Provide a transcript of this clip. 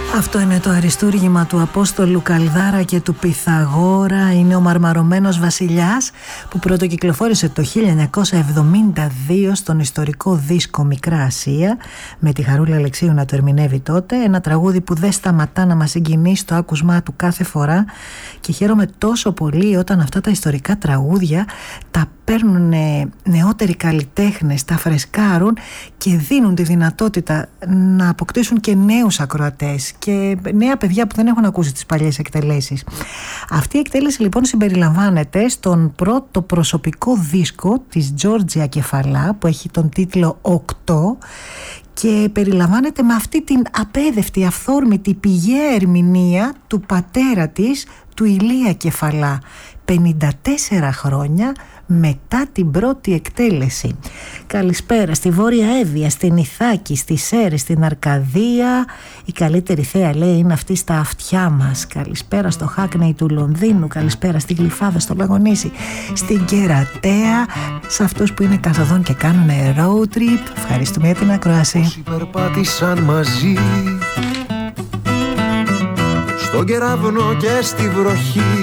Αυτό είναι το αριστούργημα του Απόστολου Καλδάρα και του Πυθαγόρα. Είναι ο Μαρμαρωμένος Βασιλιάς, που πρωτοκυκλοφόρησε το 1972 στον ιστορικό δίσκο Μικρά Ασία, με τη Χαρούλα Αλεξίου να το ερμηνεύει τότε. Ένα τραγούδι που δεν σταματά να μας συγκινεί στο άκουσμά του κάθε φορά, και χαίρομαι τόσο πολύ όταν αυτά τα ιστορικά τραγούδια τα παίρνουν νεότεροι καλλιτέχνες, τα φρεσκάρουν και δίνουν τη δυνατότητα να αποκτήσουν και νέους ακροατές και νέα παιδιά που δεν έχουν ακούσει τις παλιές εκτελέσεις. Αυτή η εκτέλεση λοιπόν συμπεριλαμβάνεται στον πρώτο προσωπικό δίσκο της Τζόρτζια Κεφαλά, που έχει τον τίτλο 8, και περιλαμβάνεται με αυτή την απέδευτη, αυθόρμητη, πηγαία ερμηνεία του πατέρα της, του Ηλία Κεφαλά, 54 χρόνια μετά την πρώτη εκτέλεση. Καλησπέρα στη Βόρεια Εύβοια, στην Ιθάκη, στη Σέρες, στην Αρκαδία. Η καλύτερη θέα, λέει, είναι αυτή στα αυτιά μας. Καλησπέρα στο Χάκνεϊ του Λονδίνου. Καλησπέρα στη Γλυφάδα, στο Λαγονίσι, στην Κερατέα, σε αυτούς που είναι καθοδόν και κάνουν road trip. Ευχαριστούμε για την ακρόαση. Όσοι περπάτησαν μαζί στον κεραυνό και στη βροχή,